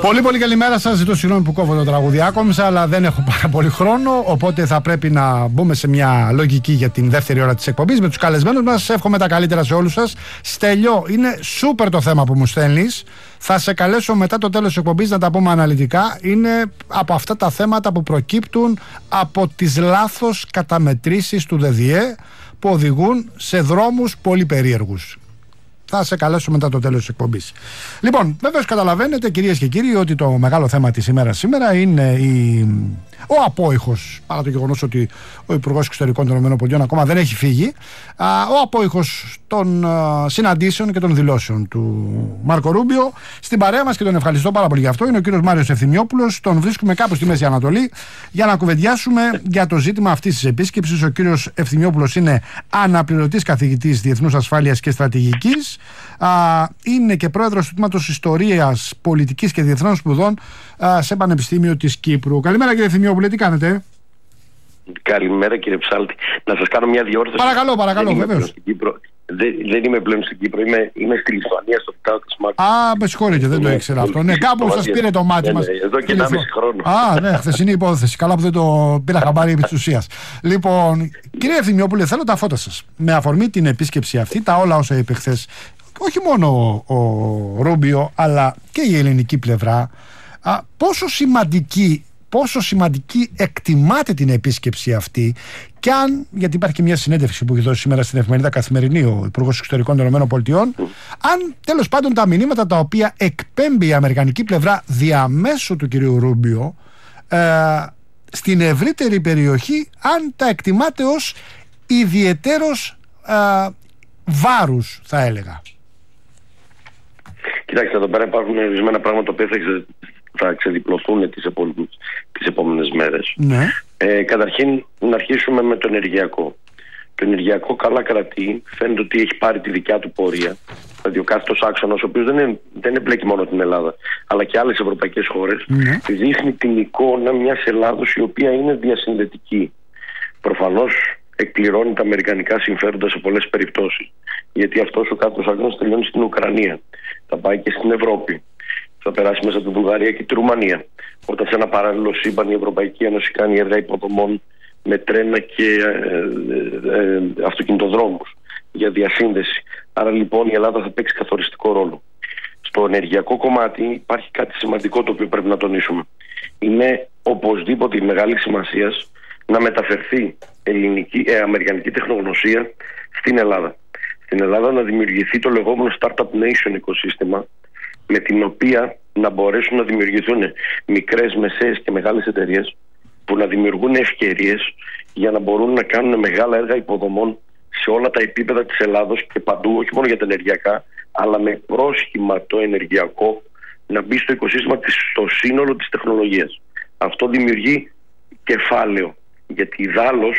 Πολύ καλημέρα σας. Ζητώ συγγνώμη που κόβω το τραγούδι άκομψα, αλλά δεν έχω πάρα πολύ χρόνο. Οπότε θα πρέπει να μπούμε σε μια λογική για την δεύτερη ώρα της εκπομπής με τους καλεσμένους μας. Εύχομαι τα καλύτερα σε όλους σας. Στέλιο, είναι σούπερ το θέμα που μου στέλνεις. Θα σε καλέσω μετά το τέλος της εκπομπής να τα πούμε αναλυτικά. Είναι από αυτά τα θέματα που προκύπτουν από τις λάθος καταμετρήσεις του ΔΔΕ που οδηγούν σε δρόμους πολύ περίεργους. Θα σε καλέσω μετά το τέλος της εκπομπής. Λοιπόν, βέβαιως καταλαβαίνετε, κυρίες και κύριοι, ότι το μεγάλο θέμα της ημέρας σήμερα είναι ο απόϊχος, παρά το γεγονός ότι ο Υπουργός Εξωτερικών των ΗΠΑ ακόμα δεν έχει φύγει, ο απόϊχος των συναντήσεων και των δηλώσεων του Μάρκο Ρούμπιο. Στην παρέα μας, και τον ευχαριστώ πάρα πολύ για αυτό, είναι ο κύριος Μάριος Ευθυμιόπουλος. Τον βρίσκουμε κάπου στη Μέση Ανατολή για να κουβεντιάσουμε για το ζήτημα αυτής της επίσκεψης. Ο κύριος Ευθυμιόπουλος είναι αναπληρωτής καθηγητής Διεθνούς Ασφάλειας και Στρατηγικής. Είναι και πρόεδρος του Τμήματος Ιστορίας, Πολιτικής και Διεθνών Σπουδών σε Πανεπιστήμιο της Κύπρου. Καλημέρα, κύριε Ευθυμιόπουλε, τι κάνετε? Καλημέρα, κύριε Ψάλτη. Να σας κάνω μια διόρθωση. Παρακαλώ, βεβαίως. Δεν είμαι πλέον στην Κύπρο, είμαι στη Λιθουανία, στο κτάο της Μάρκου. Με συγχωρείτε, δεν το ήξερα αυτό. Ναι, κάπου σας πήρε το μάτι μας. Εδώ και 1,5 χρόνο. Ναι, χθεσινή υπόθεση. Καλά που δεν το πήρα χαμπάρι επί της ουσίας. Λοιπόν, κύριε Ευθυμιόπουλε, θέλω τα φώτα σας. Με αφορμή την επίσκεψη αυτή, τα όλα όσα είπε χθες, όχι μόνο ο Ρούμπιο, αλλά και η ελληνική πλευρά, πόσο σημαντική εκτιμάτε την επίσκεψη αυτή, και αν, γιατί υπάρχει και μια συνέντευξη που έχει δώσει σήμερα στην εφημερίδα Καθημερινή ο Υπουργός Εξωτερικών των ΗΠΑ, αν τέλος πάντων τα μηνύματα τα οποία εκπέμπει η αμερικανική πλευρά διαμέσου του κυρίου Ρούμπιο στην ευρύτερη περιοχή, αν τα εκτιμάτε ως ιδιαιτέρως βάρους, θα έλεγα. Κοιτάξτε, εδώ πέρα υπάρχουν ορισμένα πράγματα που θα ξεδιπλωθούν τις επόμενες μέρες. Ναι. Καταρχήν, να αρχίσουμε με το ενεργειακό. Το ενεργειακό καλά κρατεί, φαίνεται ότι έχει πάρει τη δικιά του πορεία. Δηλαδή, ο κάθετος άξονας, ο οποίος δεν εμπλέκει μόνο την Ελλάδα, αλλά και άλλες ευρωπαϊκές χώρες, δείχνει την εικόνα μιας Ελλάδος η οποία είναι διασυνδετική. Προφανώς εκπληρώνει τα αμερικανικά συμφέροντα σε πολλές περιπτώσεις. Γιατί αυτός ο κάθετος άξονας τελειώνει στην Ουκρανία, θα πάει και στην Ευρώπη, θα περάσει μέσα από τη Βουλγαρία και τη Ρουμανία. Όταν σε ένα παράλληλο σύμπαν η Ευρωπαϊκή Ένωση κάνει έργα υποδομών με τρένα και αυτοκινητοδρόμους για διασύνδεση. Άρα λοιπόν η Ελλάδα θα παίξει καθοριστικό ρόλο. Στο ενεργειακό κομμάτι υπάρχει κάτι σημαντικό το οποίο πρέπει να τονίσουμε. Είναι οπωσδήποτε μεγάλη σημασία να μεταφερθεί αμερικανική τεχνογνωσία στην Ελλάδα. Στην Ελλάδα να δημιουργηθεί το λεγόμενο Startup Nation οικοσύστημα, με την οποία να μπορέσουν να δημιουργηθούν μικρές, μεσαίες και μεγάλες εταιρείες που να δημιουργούν ευκαιρίες για να μπορούν να κάνουν μεγάλα έργα υποδομών σε όλα τα επίπεδα της Ελλάδος και παντού, όχι μόνο για τα ενεργειακά, αλλά με πρόσχημα το ενεργειακό να μπει στο οικοσύστημα, στο σύνολο της τεχνολογίας. Αυτό δημιουργεί κεφάλαιο, γιατί ιδάλλως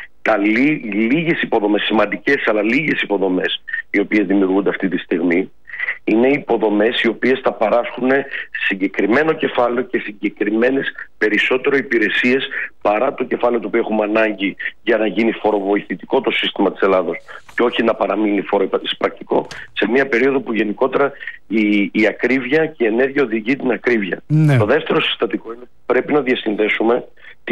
λίγες υποδομές, σημαντικές αλλά λίγες υποδομές οι οποίες δημιουργούνται αυτή τη στιγμή, είναι υποδομές οι οποίες θα παράσχουν συγκεκριμένο κεφάλαιο και συγκεκριμένες περισσότερο υπηρεσίες παρά το κεφάλαιο το οποίο έχουμε ανάγκη για να γίνει φοροβοηθητικό το σύστημα της Ελλάδος και όχι να παραμείνει φοροεισπρακτικό σε μια περίοδο που γενικότερα η ακρίβεια και η ενέργεια οδηγεί την ακρίβεια. Ναι. Το δεύτερο συστατικό είναι ότι πρέπει να διασυνδέσουμε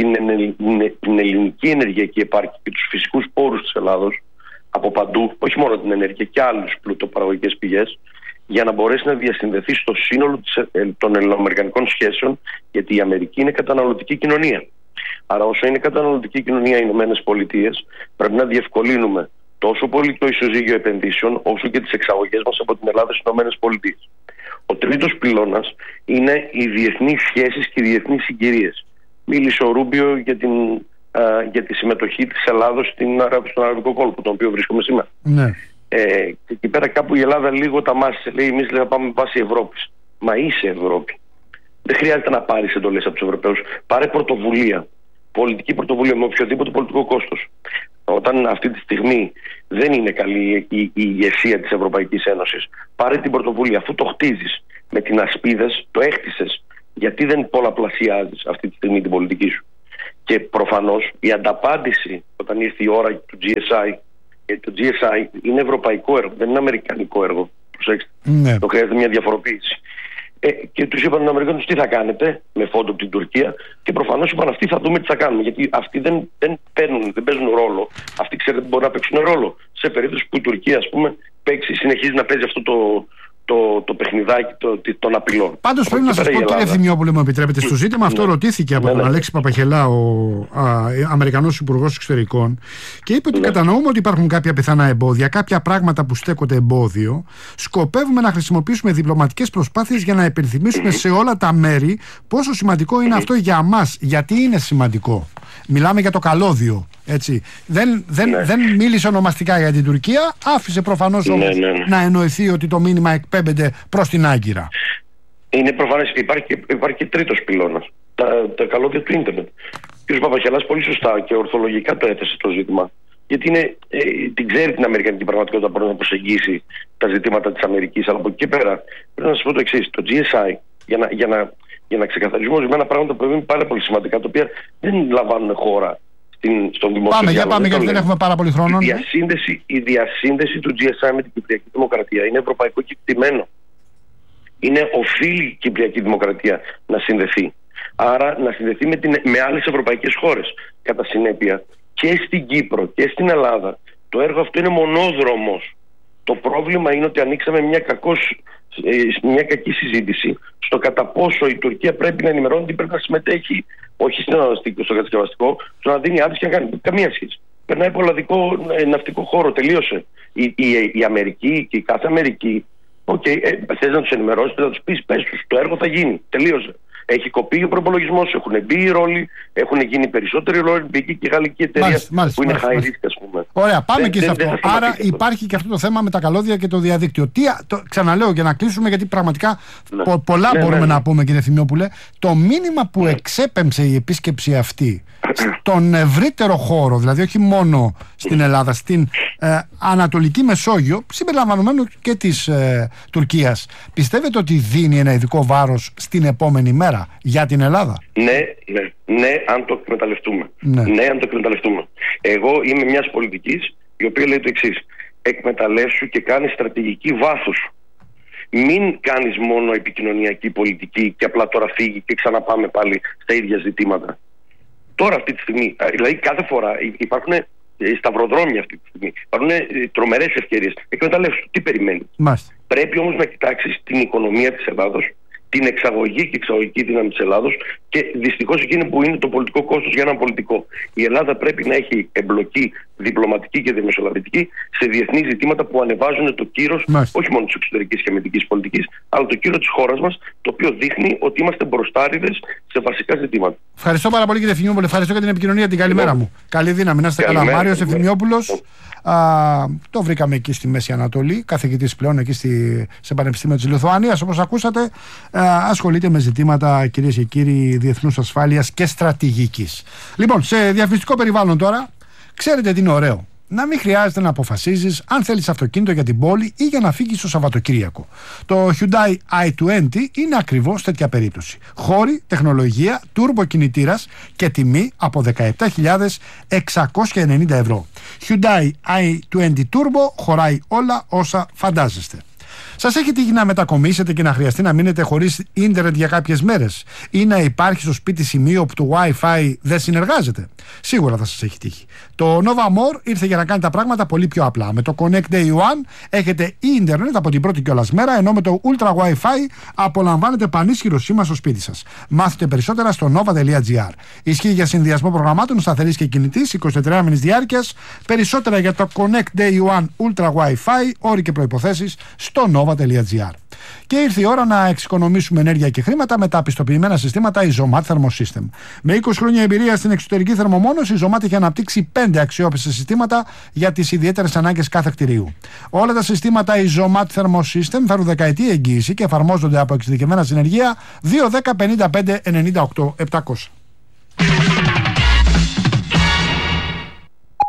την ελληνική ενεργειακή επάρκεια και τους φυσικούς πόρους της Ελλάδος από παντού, όχι μόνο την ενέργεια και άλλους πλουτοπαραγωγικές πηγές, για να μπορέσει να διασυνδεθεί στο σύνολο των ελληνοαμερικανικών σχέσεων, γιατί η Αμερική είναι καταναλωτική κοινωνία. Άρα, όσο είναι καταναλωτική κοινωνία οι ΗΠΑ, πρέπει να διευκολύνουμε τόσο πολύ το ισοζύγιο επενδύσεων, όσο και τις εξαγωγές μας από την Ελλάδα στις ΗΠΑ. Ο τρίτος πυλώνας είναι οι διεθνείς σχέσεις και οι διεθνείς συγκυρίες. Μίλησε ο Ρούμπιο για τη συμμετοχή της Ελλάδος στον Αραβικό κόλπο, τον οποίο βρίσκομαι σήμερα. Ναι. Και εκεί πέρα κάπου η Ελλάδα λίγο τα μάσησε. Λέει, εμείς θα πάμε βάσει Ευρώπης. Μα είσαι Ευρώπη. Δεν χρειάζεται να πάρεις εντολές από τους Ευρωπαίους. Πάρε πρωτοβουλία. Πολιτική πρωτοβουλία με οποιοδήποτε πολιτικό κόστος. Όταν αυτή τη στιγμή δεν είναι καλή η ηγεσία της Ευρωπαϊκής Ένωσης, πάρε την πρωτοβουλία. Αφού το χτίζεις με την ασπίδες, το έχτισες. Γιατί δεν πολλαπλασιάζεις αυτή τη στιγμή την πολιτική σου? Και προφανώς η ανταπάντηση όταν ήρθε η ώρα του GSI, το GSI είναι ευρωπαϊκό έργο, δεν είναι αμερικανικό έργο. Προσέξτε, το χρειάζεται μια διαφοροποίηση. Και τους είπαν οι Αμερικανούς τι θα κάνετε με φόντο από την Τουρκία, και προφανώς είπαν αυτοί θα δούμε τι θα κάνουμε, γιατί αυτοί δεν παίζουν ρόλο. Αυτοί ξέρετε μπορεί να παίξουν ρόλο σε περίπτωση που η Τουρκία, ας πούμε, συνεχίζει να παίζει αυτό το παιχνιδάκι των απειλών. Πάντως πρέπει να σας πω, κύριε Ευθυμιόπουλε, μου επιτρέπετε, στο ζήτημα αυτό ρωτήθηκε από τον Αλέξη Παπαχελά, ο Αμερικανός Υπουργός Εξωτερικών, και είπε ότι κατανοούμε ότι υπάρχουν κάποια πιθανά εμπόδια, κάποια πράγματα που στέκονται εμπόδιο. Σκοπεύουμε να χρησιμοποιήσουμε διπλωματικές προσπάθειες για να υπενθυμίσουμε σε όλα τα μέρη πόσο σημαντικό είναι αυτό για μας. Γιατί είναι σημαντικό. Μιλάμε για το καλώδιο. Έτσι. Δεν μίλησε ονομαστικά για την Τουρκία, άφησε προφανώς όμως να εννοηθεί ότι το μήνυμα εκπέμπεται προς την Άγκυρα. Είναι προφανές. Υπάρχει και τρίτος πυλώνας. Τα καλώδια του ίντερνετ. Ο κ. Παπαχελάς πολύ σωστά και ορθολογικά το έθεσε το ζήτημα. Γιατί την ξέρει την αμερικανική πραγματικότητα, μπορεί να προσεγγίσει τα ζητήματα της Αμερικής. Αλλά από εκεί και πέρα πρέπει να σας πω το εξής. Το GSI, για να ξεκαθαρίσουμε ορισμένα πράγματα που είναι πάρα πολύ σημαντικά, τα οποία δεν λαμβάνουν χώρα στον δημόσιο διάλογο. Πάμε, γιατί δεν έχουμε πάρα πολύ χρόνο. Η διασύνδεση του GSI με την Κυπριακή Δημοκρατία είναι ευρωπαϊκό κεκτημένο. Οφείλει η Κυπριακή Δημοκρατία να συνδεθεί. Άρα να συνδεθεί με άλλες ευρωπαϊκές χώρες. Κατά συνέπεια, και στην Κύπρο και στην Ελλάδα το έργο αυτό είναι μονόδρομος. Το πρόβλημα είναι ότι ανοίξαμε μια κακή συζήτηση στο κατά πόσο η Τουρκία πρέπει να ενημερώνει, πρέπει να συμμετέχει, όχι στο κατασκευαστικό, στο να δίνει άδειες και να κάνει καμία σχέση. Περνάει από ολλανδικό ναυτικό χώρο, τελείωσε. Η Αμερική και η κάθε Αμερική, θες να τους ενημερώσεις, να τους πεις, πες τους, το έργο θα γίνει, τελείωσε. Έχει κοπεί ο προπολογισμός, έχουν μπει οι ρόλοι, έχουν γίνει περισσότεροι ρόλοι, μπήκε και η γαλλική εταιρεία που είναι high risk, ας πούμε. Ωραία, πάμε και σε αυτό. Άρα υπάρχει και αυτό το θέμα με τα καλώδια και το διαδίκτυο. Ξαναλέω για να κλείσουμε, γιατί πραγματικά πολλά μπορούμε να πούμε, κύριε Ευθυμιόπουλε. Το μήνυμα που εξέπεμψε η επίσκεψη αυτή στον ευρύτερο χώρο, δηλαδή όχι μόνο στην Ελλάδα, στην Ανατολική Μεσόγειο, συμπεριλαμβανομένου και της Τουρκίας, πιστεύετε ότι δίνει ένα ειδικό βάρος στην επόμενη μέρα για την Ελλάδα? Ναι, αν το εκμεταλλευτούμε. Ναι, αν το εκμεταλλευτούμε. Εγώ είμαι μιας πολιτικής η οποία λέει το εξής: εκμεταλλεύσου και κάνεις στρατηγική βάθους. Μην κάνεις μόνο επικοινωνιακή πολιτική και απλά τώρα φύγει και ξαναπάμε πάλι στα ίδια ζητήματα. Τώρα αυτή τη στιγμή, δηλαδή κάθε φορά υπάρχουν σταυροδρόμια αυτή τη στιγμή, υπάρχουν τρομερές ευκαιρίες. Εκμεταλλεύσου. Τι περιμένεις? Πρέπει όμως να κοιτάξεις την οικονομία της Ελλάδος, την εξαγωγή και εξαγωγική δύναμη της Ελλάδος, και δυστυχώς εκείνη που είναι το πολιτικό κόστος για έναν πολιτικό. Η Ελλάδα πρέπει να έχει εμπλοκή διπλωματική και διαμεσολαβητική σε διεθνείς ζητήματα που ανεβάζουν το κύρος όχι μόνο της εξωτερικής και αμυντικής πολιτικής, αλλά το κύρος της χώρας μας, το οποίο δείχνει ότι είμαστε μπροστάριδες σε βασικά ζητήματα. Ευχαριστώ πάρα πολύ, κύριε Ευθυμιόπουλε. Ευχαριστώ για την επικοινωνία. Την καλημέρα μου. Καλή δύναμη. Να είστε καλά. Μάριος Ευθυμιόπουλος. Το βρήκαμε εκεί στη Μέση Ανατολή, καθηγητής πλέον εκεί σε Πανεπιστήμιο της Λιθουανίας. Όπως ακούσατε, ασχολείται με ζητήματα, κυρίες και κύριοι, διεθνούς ασφάλειας και στρατηγικής. Λοιπόν, σε διαφημιστικό περιβάλλον τώρα, ξέρετε τι είναι ωραίο? Να μην χρειάζεται να αποφασίζεις αν θέλεις αυτοκίνητο για την πόλη ή για να φύγεις το Σαββατοκύριακο. Το Hyundai i20 είναι ακριβώς τέτοια περίπτωση. Χώροι, τεχνολογία, turbo κινητήρας και τιμή από 17.690 ευρώ. Hyundai i20 Turbo χωράει όλα όσα φαντάζεστε. Σας έχει τύχει να μετακομίσετε και να χρειαστεί να μείνετε χωρίς ίντερνετ για κάποιες μέρες, ή να υπάρχει στο σπίτι σημείο που το Wi-Fi δεν συνεργάζεται? Σίγουρα θα σας έχει τύχει. Το Nova More ήρθε για να κάνει τα πράγματα πολύ πιο απλά. Με το Connect Day One έχετε ίντερνετ από την πρώτη κιόλας μέρα, ενώ με το Ultra Wi-Fi απολαμβάνετε πανίσχυρο σήμα στο σπίτι σας. Μάθετε περισσότερα στο nova.gr. Ισχύει για συνδυασμό προγραμμάτων σταθερής και κινητής 24 μήνες διάρκειας. Περισσότερα για το Connect Day One Ultra Wi-Fi, όροι και προϋποθέσεις στο nova.gr. Και ήρθε η ώρα να εξοικονομήσουμε ενέργεια και χρήματα με τα πιστοποιημένα συστήματα Isomat Thermosystem. Με 20 χρόνια εμπειρία στην εξωτερική θερμομόνωση, η Isomat έχει αναπτύξει 5 αξιόπιστα συστήματα για τις ιδιαίτερες ανάγκες κάθε κτηρίου. Όλα τα συστήματα Isomat Thermosystem φέρουν δεκαετή εγγύηση και εφαρμόζονται από εξειδικευμένα συνεργεία 210 55 98 700.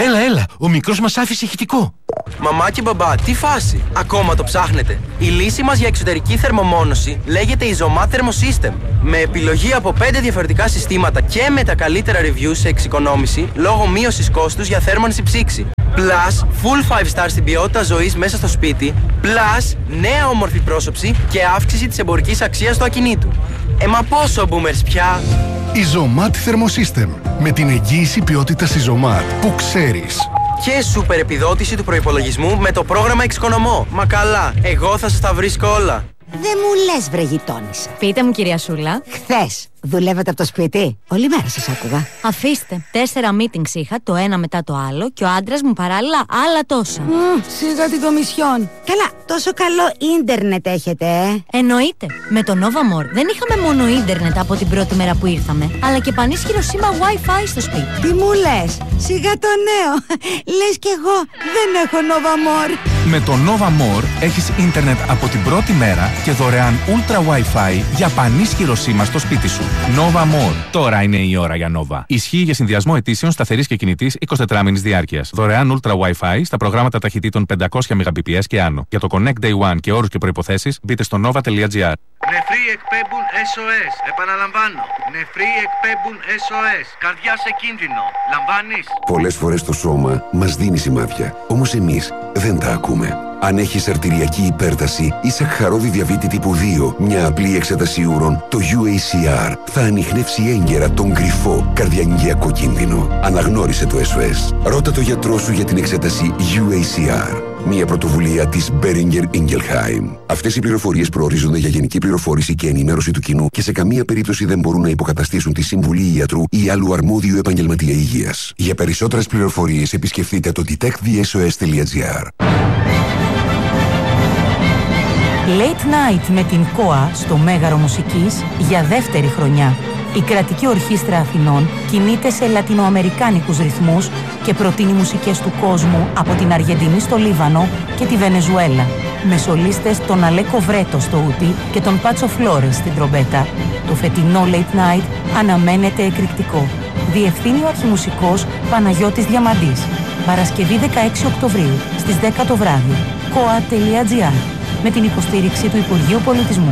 Έλα, ο μικρός μας άφησε ηχητικό. Μαμά και μπαμπά, τι φάση? Ακόμα το ψάχνετε? Η λύση μας για εξωτερική θερμομόνωση λέγεται Isomat Thermosystem. Με επιλογή από 5 διαφορετικά συστήματα και με τα καλύτερα reviews σε εξοικονόμηση λόγω μείωσης κόστους για θέρμανση ψήξη. Plus, full 5 star στην ποιότητα ζωής μέσα στο σπίτι. Plus, νέα όμορφη πρόσωψη και αύξηση της εμπορικής αξίας του ακινήτου. Μα πόσο boomers πια? Isomat Thermosystem. Με την εγγύηση ποιότητας Isomat που ξέρεις. Και σούπερ επιδότηση του προϋπολογισμού με το πρόγραμμα Εξοικονομώ. Μα καλά, εγώ θα σας τα βρίσκω όλα. Δεν μου λες, βρε γειτόνισσα. Πείτε μου, κυρία Σούλα. Χθες δουλεύατε από το σπίτι? Όλη μέρα σας άκουγα. Αφήστε. 4 meetings είχα, το ένα μετά το άλλο, και ο άντρας μου παράλληλα άλλα τόσα. Σιγά την κομισιόν. Καλά, τόσο καλό ίντερνετ έχετε, Εννοείται. Με το Nova More δεν είχαμε μόνο ίντερνετ από την πρώτη μέρα που ήρθαμε, αλλά και πανίσχυρο σήμα Wi-Fi στο σπίτι. Τι μου λες? Σιγά το νέο. Λες κι εγώ δεν έχω Nova More. Με το Nova More έχεις ίντερνετ από την πρώτη μέρα και δωρεάν Ultra Wi-Fi για πανίσχυρο σήμα στο σπίτι σου. Nova More. Τώρα είναι η ώρα για Nova. Ισχύει για συνδυασμό ετήσεων σταθερής και κινητής 24 μήνης διάρκειας. Δωρεάν Ultra Wi-Fi στα προγράμματα ταχυτήτων 500 Mbps και άνω. Για το Connect Day One και όρους και προϋποθέσεις μπείτε στο nova.gr. Νεφροί εκπέμπουν SOS. Επαναλαμβάνω. Νεφροί εκπέμπουν SOS. Καρδιά σε κίνδυνο. Λαμβάνεις? Πολλές φορές το σώμα μας δίνει σημάδια. Όμως εμείς δεν τα ακούμε. Αν έχεις αρτηριακή υπέρταση ή σαχαρώδη διαβήτη τύπου 2, μια απλή εξέταση ούρων, το UACR θα ανιχνεύσει έγκαιρα τον κρυφό καρδιαγγειακό κίνδυνο. Αναγνώρισε το SOS. Ρώτα το γιατρό σου για την εξέταση UACR. Μια πρωτοβουλία της Boehringer Ingelheim. Αυτές οι πληροφορίες προορίζονται για γενική πληροφόρηση και ενημέρωση του κοινού και σε καμία περίπτωση δεν μπορούν να υποκαταστήσουν τη συμβουλή ιατρού ή άλλου αρμόδιου επαγγελματία υγείας. Για περισσότερες πληροφορίες επισκεφτείτε το detectthesos.gr. Late Night με την ΚΟΑ στο Μέγαρο Μουσικής για δεύτερη χρονιά. Η Κρατική Ορχήστρα Αθηνών κινείται σε λατινοαμερικάνικους ρυθμούς και προτείνει μουσικές του κόσμου από την Αργεντινή στο Λίβανο και τη Βενεζουέλα, με σολίστες τον Αλέκο Βρέτο στο ούτι και τον Πάτσο Φλόρες στην τρομπέτα. Το φετινό Late Night αναμένεται εκρηκτικό. Διευθύνει ο αρχιμουσικός Παναγιώτης Διαμαντής. Παρασκευή 16 Οκτωβρίου στις 10 το βράδυ. koa.gr, με την υποστήριξη του Υπουργείου Πολιτισμού.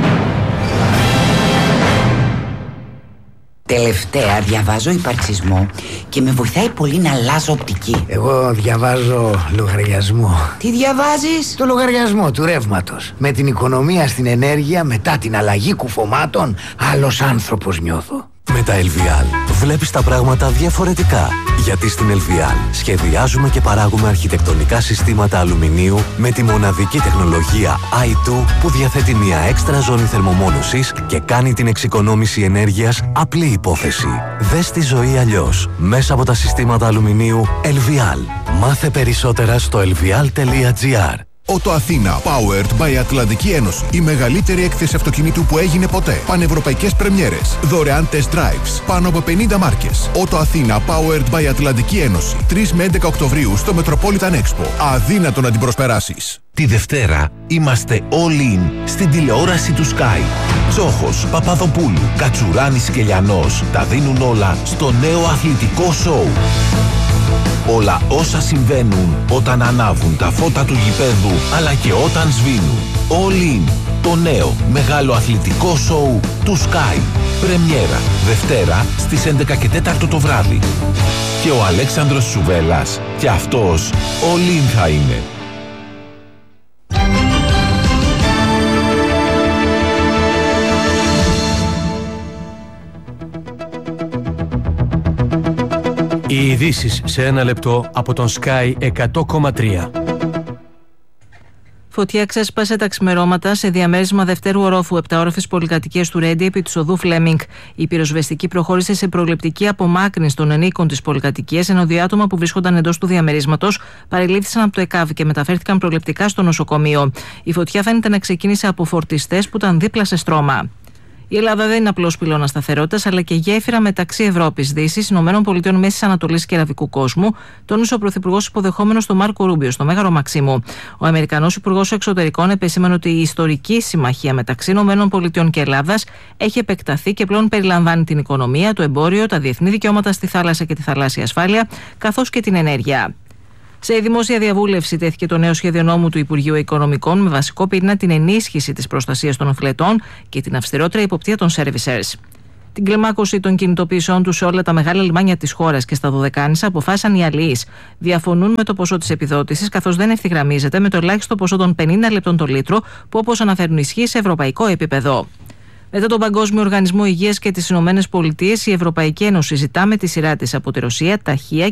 Τελευταία διαβάζω υπαρξισμό και με βοηθάει πολύ να αλλάζω οπτική. Εγώ διαβάζω λογαριασμό. Τι διαβάζεις? Το λογαριασμό του ρεύματος. Με την οικονομία στην ενέργεια μετά την αλλαγή κουφωμάτων, άλλος άνθρωπος νιώθω. Με τα LVL βλέπεις τα πράγματα διαφορετικά. Γιατί στην LVL σχεδιάζουμε και παράγουμε αρχιτεκτονικά συστήματα αλουμινίου με τη μοναδική τεχνολογία i2 που διαθέτει μια έξτρα ζώνη θερμομόνωσης και κάνει την εξοικονόμηση ενέργειας απλή υπόθεση. Δες τη ζωή αλλιώς μέσα από τα συστήματα αλουμινίου LVL. Μάθε περισσότερα στο lvl.gr. Ότο Αθήνα, powered by Ατλαντική Ένωση. Η μεγαλύτερη έκθεση αυτοκινήτου που έγινε ποτέ. Πανευρωπαϊκές πρεμιέρες. Δωρεάν test drives. Πάνω από 50 μάρκες. Ότο Αθήνα, powered by Ατλαντική Ένωση. 3 με 11 Οκτωβρίου στο Metropolitan Expo. Αδύνατο να την προσπεράσεις. Τη Δευτέρα είμαστε all in στην τηλεόραση του Sky. Τσόχος, Παπαδοπούλου, Κατσουράνης και Λιανός τα δίνουν όλα στο νέο αθλητικό σοου. Όλα όσα συμβαίνουν όταν ανάβουν τα φώτα του γηπέδου αλλά και όταν σβήνουν. All in, το νέο μεγάλο αθλητικό σοου του Sky. Πρεμιέρα Δευτέρα στις 11 και 4 το βράδυ. Και ο Αλέξανδρος Σουβέλλας και αυτός all in θα είναι. Οι ειδήσεις σε ένα λεπτό από τον Sky 100,3. Φωτιά ξέσπασε τα ξημερώματα σε διαμέρισμα δευτέρου ορόφου 7όροφης πολυκατοικίας του Ρέντι επί της οδού Φλέμινγκ. Η πυροσβεστική προχώρησε σε προληπτική απομάκρυνση των ενίκων της πολυκατοικίας, ενώ δύο άτομα που βρίσκονταν εντός του διαμερίσματος παρελήφθησαν από το ΕΚΑΒ και μεταφέρθηκαν προληπτικά στο νοσοκομείο. Η φωτιά φαίνεται να ξεκίνησε από φορτιστές που ήταν δίπλα σε στρώμα. Η Ελλάδα δεν είναι απλώς πυλώνας σταθερότητας, αλλά και γέφυρα μεταξύ Ευρώπης, Δύσης, ΗΠΑ, Μέσης Ανατολής και Αραβικού κόσμου, τόνισε ο Πρωθυπουργός υποδεχόμενος του Μάρκο Ρούμπιο στο Μέγαρο Μαξίμου. Ο Αμερικανός Υπουργός Εξωτερικών επεσήμανε ότι η ιστορική συμμαχία μεταξύ ΗΠΑ και Ελλάδας έχει επεκταθεί και πλέον περιλαμβάνει την οικονομία, το εμπόριο, τα διεθνή δικαιώματα στη θάλασσα και τη θαλάσσια ασφάλεια, καθώς και την ενέργεια. Σε δημόσια διαβούλευση τέθηκε το νέο σχέδιο νόμου του Υπουργείου Οικονομικών με βασικό πυρήνα την ενίσχυση της προστασίας των οφειλετών και την αυστηρότερη υποπτία των servicers. Την κλιμάκωση των κινητοποιήσεων του σε όλα τα μεγάλα λιμάνια της χώρας και στα Δωδεκάνησα αποφάσισαν οι αλληλείς. Διαφωνούν με το ποσό της επιδότησης, καθώς δεν ευθυγραμμίζεται με το ελάχιστο ποσό των 50 λεπτών το λίτρο, που όπως αναφέρουν ισχύει σε ευρωπαϊκό επίπεδο. Μετά τον Παγκόσμιο Οργανισμό Υγείας και τις ΗΠΑ, η Ευρωπαϊκή Ένωση ζητά με τη σειρά της από τη Ρωσία ταχεία